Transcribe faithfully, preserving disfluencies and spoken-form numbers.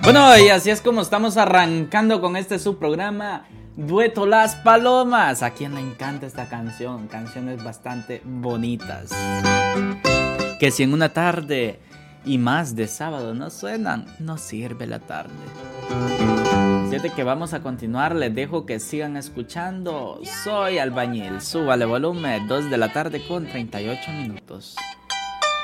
Bueno, y así es como estamos arrancando con este subprograma Dueto Las Palomas. A quien le encanta esta canción, canciones bastante bonitas, que si en una tarde y más de sábado no suenan, no sirve la tarde. Fíjate que vamos a continuar, les dejo que sigan escuchando. Soy Albañil, súbale volumen, dos de la tarde con treinta y ocho minutos.